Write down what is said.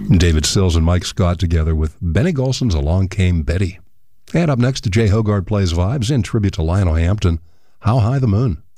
David Sills and Mike Scott together with Benny Golson's Along Came Betty. And up next, Jay Hogarth plays vibes in tribute to Lionel Hampton, How High the Moon.